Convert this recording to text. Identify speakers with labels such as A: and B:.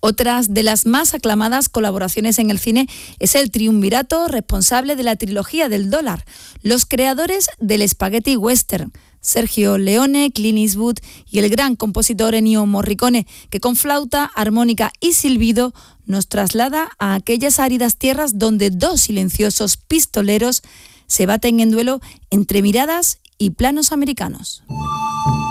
A: Otras de las más aclamadas colaboraciones en el cine es el triunvirato responsable de la trilogía del dólar, los creadores del spaghetti western, Sergio Leone, Clint Eastwood y el gran compositor Ennio Morricone, que con flauta, armónica y silbido nos traslada a aquellas áridas tierras donde dos silenciosos pistoleros se baten en duelo entre miradas y planos americanos.